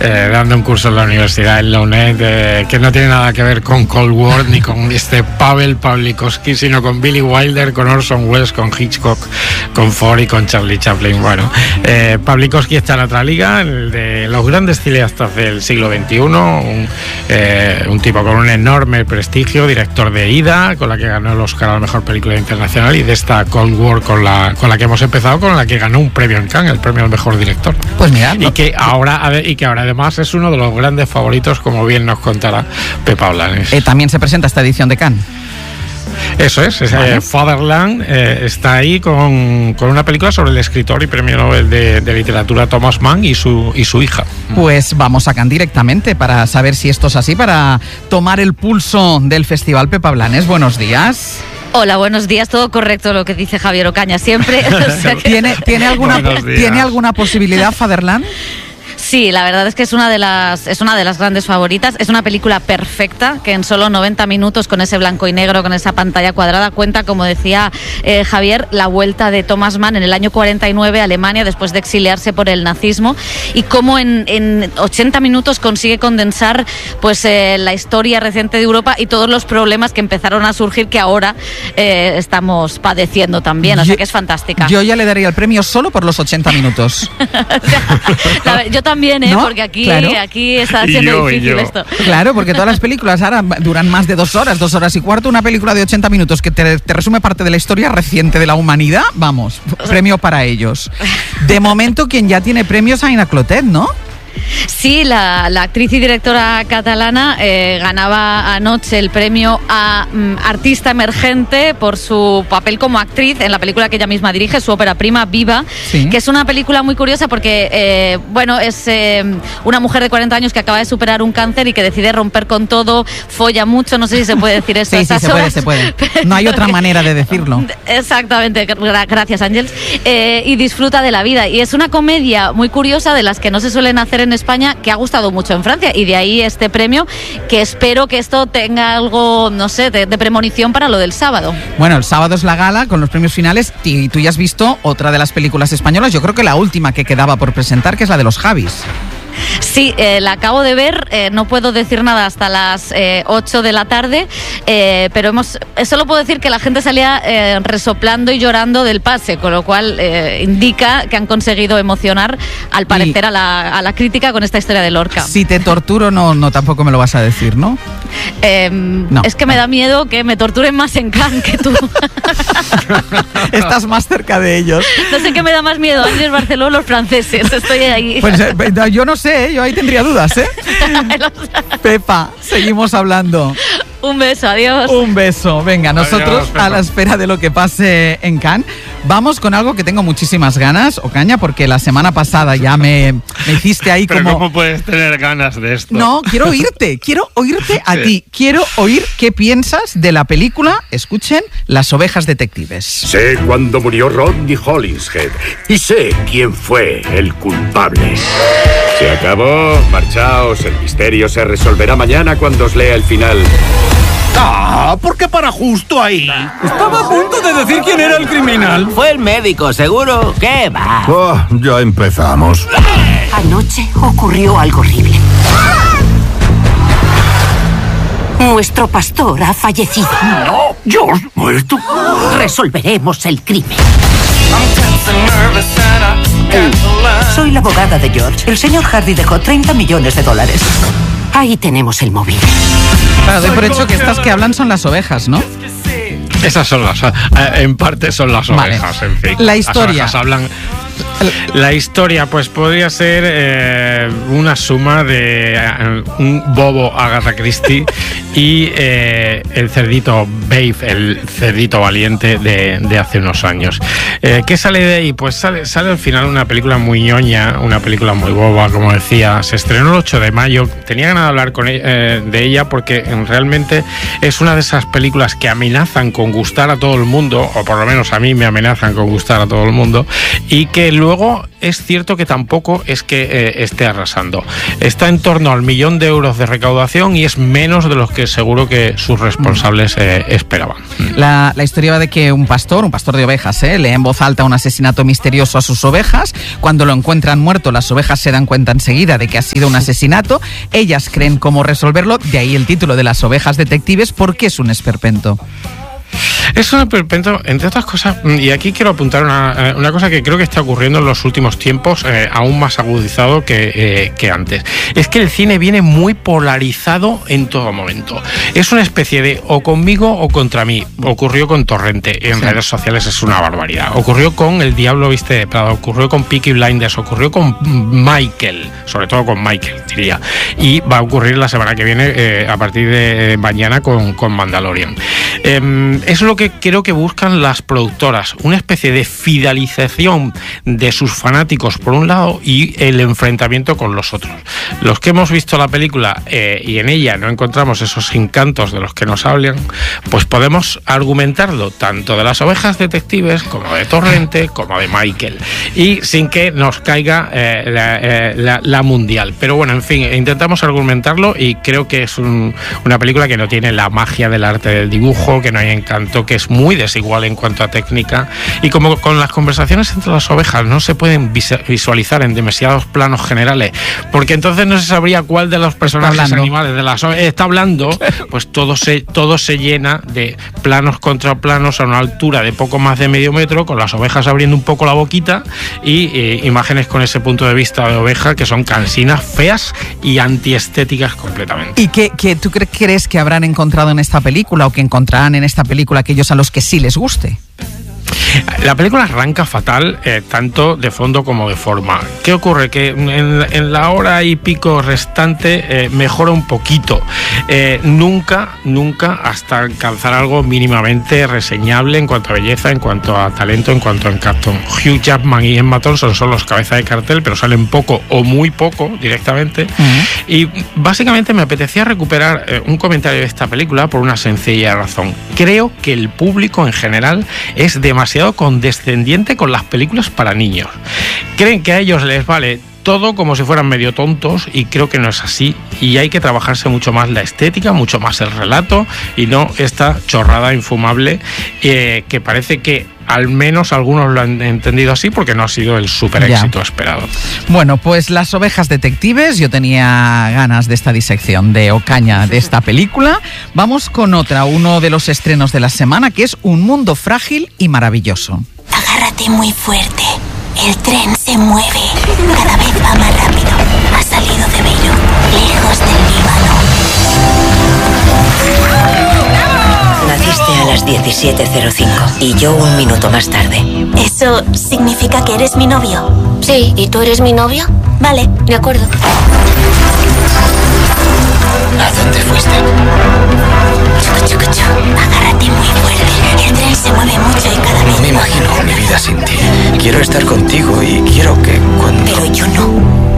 dando un curso en la universidad en la UNED, que no tiene nada que ver con Cold War ni con Pavel Pawlikowski, sino con Billy Wilder, con Orson Welles, con Hitchcock, con Ford y con Charlie Chaplin. Bueno, Pawlikowski está en otra liga, el de los grandes cineastas del siglo XXI, un tipo con un enorme prestigio, director de Ida, con la que ganó el Oscar a la mejor película internacional, y de esta Cold War con la que hemos empezado, con la que ganó un premio en Cannes, el premio al mejor director. Pues mira, y que ahora además es uno de los grandes favoritos, como bien nos contará Pepa Blanes. También se presenta esta edición de Cannes. Eso es, vale. Fatherland está ahí con una película sobre el escritor y premio Nobel de literatura Thomas Mann y su hija. Pues vamos a Cannes directamente para saber si esto es así, para tomar el pulso del festival. Pepa Blanes, buenos días. Hola, buenos días. Todo correcto lo que dice Javier Ocaña siempre. O sea que... ¿Tiene alguna posibilidad Fatherland? Sí, la verdad es que es una de las grandes favoritas. Es una película perfecta que en solo 90 minutos, con ese blanco y negro, con esa pantalla cuadrada, cuenta, como decía Javier, la vuelta de Thomas Mann en el año 49 a Alemania después de exiliarse por el nazismo, y cómo en 80 minutos consigue condensar pues la historia reciente de Europa y todos los problemas que empezaron a surgir, que ahora estamos padeciendo también. O sea que es fantástica. Yo ya le daría el premio solo por los 80 minutos. Yo también, ¿no? Porque aquí está yo siendo difícil esto. Claro, porque todas las películas ahora duran más de 2 horas, 2 horas y cuarto. Una película de 80 minutos que te resume parte de la historia reciente de la humanidad, vamos, premio para ellos. De momento, quien ya tiene premios, Aina Clotet, ¿no? Sí, la actriz y directora catalana ganaba anoche el premio a artista emergente por su papel como actriz en la película que ella misma dirige, su ópera prima, Viva, sí. Que es una película muy curiosa porque, es una mujer de 40 años que acaba de superar un cáncer y que decide romper con todo, folla mucho, no sé si se puede decir eso. Sí, se puede. No hay otra manera de decirlo. Exactamente, gracias Ángels. Y disfruta de la vida. Y es una comedia muy curiosa, de las que no se suelen hacer en España, que ha gustado mucho en Francia, y de ahí este premio, que espero que esto tenga algo, no sé, de premonición para lo del sábado. Bueno, el sábado es la gala con los premios finales, y tú ya has visto otra de las películas españolas, yo creo que la última que quedaba por presentar, que es la de los Javis. Sí, la acabo de ver, no puedo decir nada hasta las 8 de la tarde, pero solo puedo decir que la gente salía resoplando y llorando del pase, con lo cual indica que han conseguido emocionar, al parecer, a la crítica con esta historia de Lorca. Si te torturo, no tampoco me lo vas a decir, ¿no? No. Es que me da miedo que me torturen más en Cannes que tú. Estás más cerca de ellos. No sé qué me da más miedo, Ángeles Barceló o los franceses. Estoy ahí. Pues yo no sé, yo ahí tendría dudas, ¿eh? Pepa, seguimos hablando. Un beso, adiós. Un beso. Venga, nosotros adiós, a la espera de lo que pase en Cannes. Vamos con algo que tengo muchísimas ganas, Ocaña, porque la semana pasada ya me hiciste ahí. Pero como... ¿cómo puedes tener ganas de esto? No, quiero oírte a ti. Quiero oír qué piensas de la película, escuchen, Las ovejas detectives. Sé cuándo murió Rodney Hollingshead y sé quién fue el culpable. Se acabó, marchaos, el misterio se resolverá mañana cuando os lea el final. ¿Por qué para justo ahí? Estaba a punto de decir quién era el criminal. Fue el médico, seguro. ¿Qué va? Ya empezamos. Anoche ocurrió algo horrible. Nuestro pastor ha fallecido. No, George muerto. Resolveremos el crimen. Soy la abogada de George. El señor Hardy dejó $30 millones. Ahí tenemos el móvil. Claro, doy por hecho que estas que hablan son las ovejas, ¿no? Esas son en parte son las ovejas, vale. En fin. La historia. Las ovejas hablan. La historia, pues podría ser una suma de un bobo Agatha Christie y el cerdito Babe, el cerdito valiente de hace unos años. ¿Qué sale de ahí? Pues sale al final una película muy ñoña, una película muy boba, como decía. Se estrenó el 8 de mayo. Tenía ganas de hablar de ella porque realmente es una de esas películas que amenazan con gustar a todo el mundo, o por lo menos a mí me amenazan con gustar a todo el mundo, y que luego es cierto que tampoco es que esté arrasando. Está en torno al 1 millón de euros de recaudación y es menos de los que seguro que sus responsables esperaban. La historia va de que un pastor de ovejas, lee en voz alta un asesinato misterioso a sus ovejas. Cuando lo encuentran muerto, las ovejas se dan cuenta enseguida de que ha sido un asesinato. Ellas creen cómo resolverlo, de ahí el título de Las ovejas detectives. ¿Por qué es un esperpento? Es un esperpento, entre otras cosas, y aquí quiero apuntar una cosa que creo que está ocurriendo en los últimos tiempos, aún más agudizado que antes. Es que el cine viene muy polarizado en todo momento. Es una especie de o conmigo o contra mí. Ocurrió con Torrente, en redes sociales es una barbaridad. Ocurrió con El Diablo Viste de Prada, ocurrió con Peaky Blinders, ocurrió con Michael, sobre todo con Michael, diría. Y va a ocurrir la semana que viene, a partir de mañana, con Mandalorian. Es lo que creo que buscan las productoras, una especie de fidelización de sus fanáticos por un lado y el enfrentamiento con los otros. Los que hemos visto la película y en ella no encontramos esos encantos de los que nos hablan, pues podemos argumentarlo tanto de Las ovejas detectives como de Torrente como de Michael, y sin que nos caiga la mundial. Pero bueno, en fin, intentamos argumentarlo y creo que es una película que no tiene la magia del arte del dibujo, que no hay encanto, que es muy desigual en cuanto a técnica, y como con las conversaciones entre las ovejas no se pueden visualizar en demasiados planos generales, porque entonces no se sabría cuál de los personajes animales de las ovejas está hablando, pues todo se llena de planos contra planos a una altura de poco más de medio metro, con las ovejas abriendo un poco la boquita y imágenes con ese punto de vista de oveja que son cansinas, feas y antiestéticas completamente. ¿Y qué tú crees que habrán encontrado en esta película o que encontrarán en esta película aquellos a los que sí les guste? La película arranca fatal, tanto de fondo como de forma. ¿Qué ocurre? Que en la hora y pico restante mejora un poquito. Nunca hasta alcanzar algo mínimamente reseñable en cuanto a belleza, en cuanto a talento, en cuanto a encanto. Hugh Jackman y Emma Thompson son los cabezas de cartel, pero salen poco o muy poco directamente. Y básicamente me apetecía recuperar un comentario de esta película por una sencilla razón. Creo que el público en general es demasiado condescendiente con las películas para niños. Creen que a ellos les vale todo como si fueran medio tontos, y creo que no es así, y hay que trabajarse mucho más la estética, mucho más el relato, y no esta chorrada infumable que parece que al menos algunos lo han entendido así, porque no ha sido el súper éxito esperado. Bueno, pues Las ovejas detectives, yo tenía ganas de esta disección de Ocaña de esta película. Vamos con otra, uno de los estrenos de la semana, que es Un mundo frágil y maravilloso. Agárrate muy fuerte. El tren se mueve. Cada vez va más rápido. Ha salido de Beirut, lejos del Líbano. Naciste a las 17:05 y yo un minuto más tarde. ¿Eso significa que eres mi novio? Sí, ¿y tú eres mi novio? Vale. De acuerdo. ¿A dónde fuiste? Agárrate muy fuerte. El tren se mueve mucho y cada vez... No me imagino mi vida sin ti. Quiero estar contigo y quiero que cuando... Pero yo no.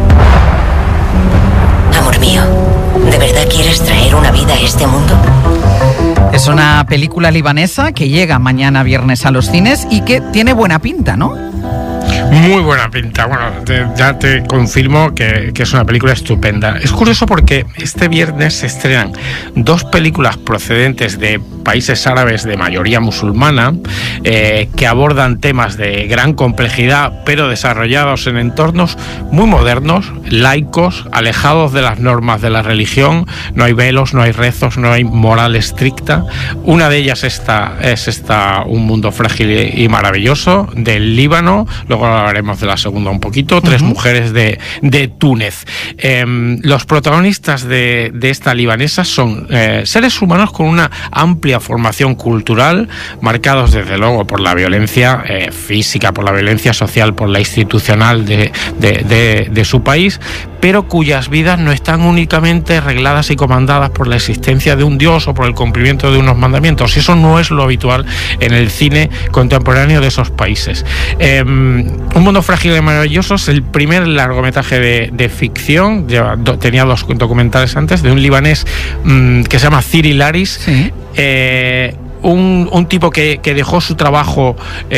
Amor mío, ¿de verdad quieres traer una vida a este mundo? Es una película libanesa que llega mañana viernes a los cines y que tiene buena pinta, ¿no? Muy buena pinta. Bueno, ya te confirmo que es una película estupenda. Es curioso porque este viernes se estrenan dos películas procedentes de países árabes de mayoría musulmana, que abordan temas de gran complejidad, pero desarrollados en entornos muy modernos, laicos, alejados de las normas de la religión. No hay velos, no hay rezos, no hay moral estricta. Una de ellas es esta Un mundo frágil y maravilloso, del Líbano. Luego hablaremos de la segunda un poquito. Tres mujeres de Túnez. Los protagonistas de esta libanesa son seres humanos con una amplia formación cultural, marcados desde luego por la violencia física, por la violencia social, por la institucional de su país, pero cuyas vidas no están únicamente regladas y comandadas por la existencia de un dios o por el cumplimiento de unos mandamientos. Y eso no es lo habitual en el cine contemporáneo de esos países. Un mundo frágil y maravilloso es el primer largometraje de ficción. Tenía dos documentales antes, de un libanés que se llama Cyril Aris. Sí. un tipo que dejó su trabajo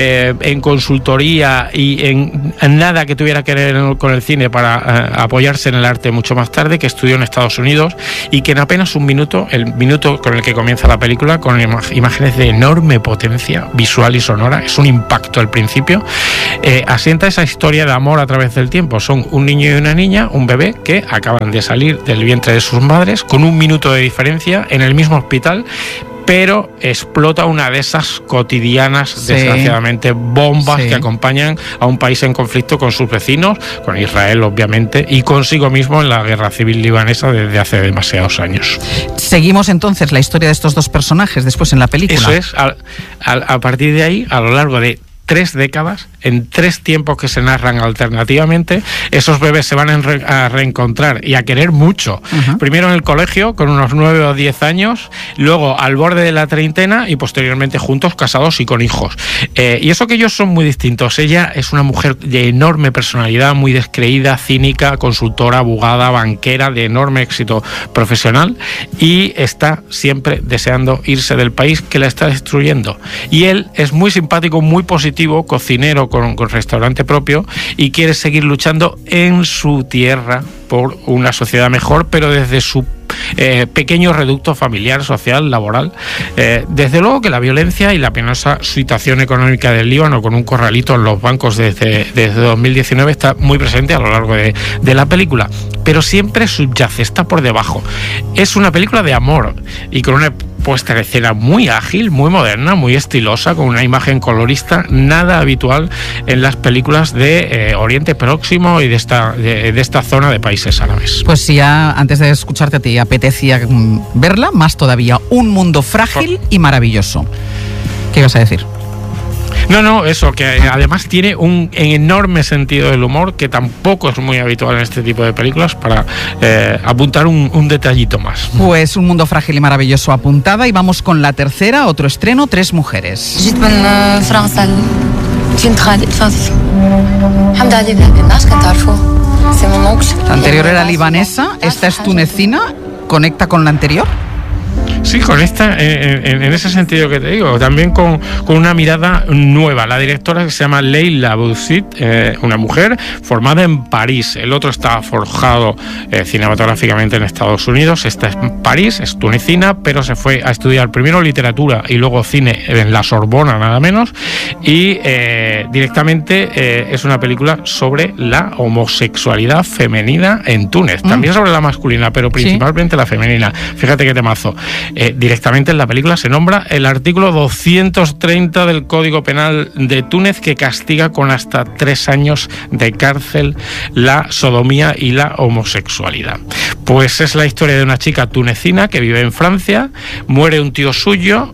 en consultoría y en nada que tuviera que ver con el cine para apoyarse en el arte mucho más tarde, que estudió en Estados Unidos y que en apenas un minuto, el minuto con el que comienza la película, con imágenes de enorme potencia visual y sonora, es un impacto al principio, asienta esa historia de amor a través del tiempo. Son un niño y una niña, un bebé, que acaban de salir del vientre de sus madres con un minuto de diferencia en el mismo hospital, pero explota una de esas cotidianas, desgraciadamente, bombas que acompañan a un país en conflicto con sus vecinos, con Israel obviamente, y consigo mismo en la guerra civil libanesa desde hace demasiados años. Seguimos entonces la historia de estos dos personajes después en la película. Eso es, a partir de ahí, a lo largo de 3 décadas, en 3 tiempos que se narran alternativamente, esos bebés se van a reencontrar y a querer mucho. Primero en el colegio, con unos 9 o 10 años, luego al borde de la treintena y posteriormente juntos, casados y con hijos. Y eso que ellos son muy distintos. Ella es una mujer de enorme personalidad, muy descreída, cínica, consultora, abogada, banquera, de enorme éxito profesional, y está siempre deseando irse del país que la está destruyendo. Y él es muy simpático, muy positivo, cocinero con restaurante propio, y quiere seguir luchando en su tierra por una sociedad mejor, pero desde su pequeño reducto familiar, social, laboral. Desde luego que la violencia y la penosa situación económica del Líbano, con un corralito en los bancos desde 2019, está muy presente a lo largo de la película, pero siempre subyace, está por debajo. Es una película de amor y con una puesta de escena muy ágil, muy moderna, muy estilosa, con una imagen colorista nada habitual en las películas de Oriente Próximo y de esta zona de países árabes. Pues si ya antes de escucharte a ti apetecía verla, más todavía, Un mundo frágil y maravilloso. ¿Qué ibas a decir? No, eso, que además tiene un enorme sentido del humor que tampoco es muy habitual en este tipo de películas, para apuntar un detallito más. Pues Un mundo frágil y maravilloso apuntada, y vamos con la tercera, otro estreno, 3 mujeres. La anterior era libanesa, esta es tunecina, ¿conecta con la anterior? Sí, con esta, en ese sentido que te digo, también con una mirada nueva. La directora, que se llama Leila Bouzid, una mujer formada en París. El otro está forjado cinematográficamente en Estados Unidos. Esta es París, es tunecina, pero se fue a estudiar primero literatura y luego cine en la Sorbona, nada menos. Y directamente es una película sobre la homosexualidad femenina en Túnez. También sobre la masculina, pero principalmente la femenina. Fíjate qué temazo. Directamente en la película se nombra el artículo 230 del Código Penal de Túnez, que castiga con hasta 3 años de cárcel la sodomía y la homosexualidad. Pues es la historia de una chica tunecina que vive en Francia, muere un tío suyo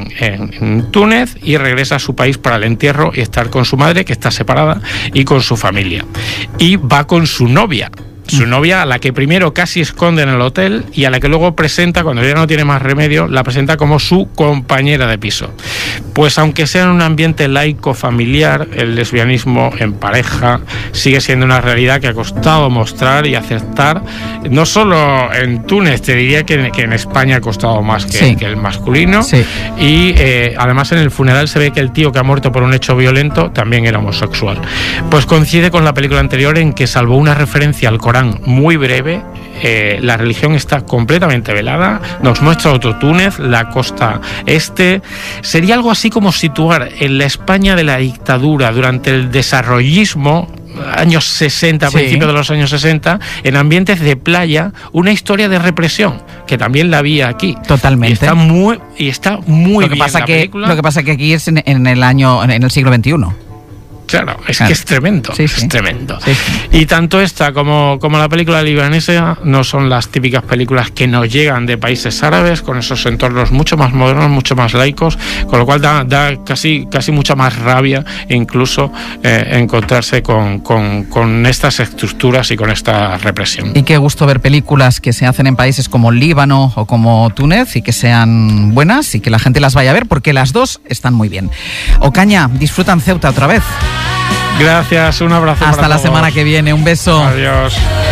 en Túnez y regresa a su país para el entierro y estar con su madre, que está separada, y con su familia. Y va con su novia. Su novia, a la que primero casi esconde en el hotel y a la que luego presenta, cuando ya no tiene más remedio, la presenta como su compañera de piso. Pues aunque sea en un ambiente laico familiar, el lesbianismo en pareja sigue siendo una realidad que ha costado mostrar y aceptar, no solo en Túnez, te diría que en España ha costado más que el masculino. Y además en el funeral se ve que el tío que ha muerto por un hecho violento también era homosexual. Pues coincide con la película anterior en que, salvo una referencia al Corán muy breve, la religión está completamente velada. Nos muestra otro Túnez, la costa este. Sería algo así como situar en la España de la dictadura, durante el desarrollismo, años 60, principios de los años 60, en ambientes de playa, una historia de represión que también la había aquí. Totalmente. Y está muy bien la película. Lo que pasa que aquí es en el siglo XXI. Claro, es que es tremendo, es tremendo. Y tanto esta como la película libanesa no son las típicas películas que nos llegan de países árabes, con esos entornos mucho más modernos, mucho más laicos, con lo cual da casi mucha más rabia incluso encontrarse con estas estructuras y con esta represión. Y qué gusto ver películas que se hacen en países como Líbano o como Túnez y que sean buenas y que la gente las vaya a ver, porque las dos están muy bien. Ocaña, disfrutan Ceuta otra vez. Gracias, un abrazo. Hasta la semana que viene, un beso. Adiós.